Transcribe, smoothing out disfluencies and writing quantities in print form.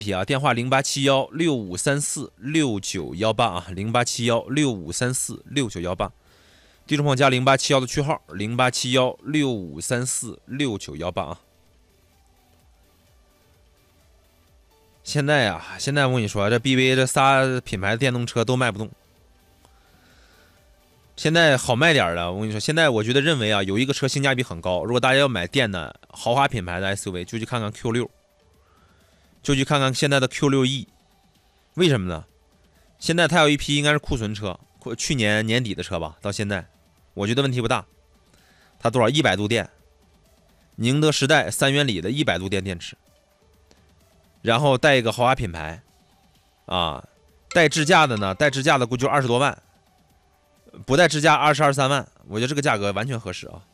题啊，电话087165346918啊，087165346918。听众朋友加0871的区号，087165346918啊。现在我跟你说，这 BBA 这仨品牌的电动车都卖不动。现在好卖点的，我跟你说，现在我觉得认为啊，有一个车性价比很高。如果大家要买电的豪华品牌的 SUV， 就去看看 Q6， 就去看看现在的 Q6E。为什么呢？现在它有一批应该是库存车，去年年底的车吧，到现在我觉得问题不大。它多少100度电，宁德时代3元锂的100度电电池，然后带一个豪华品牌啊，带支架的呢，带支架的估计就20多万。不带支架22、23万，我觉得这个价格完全合适啊。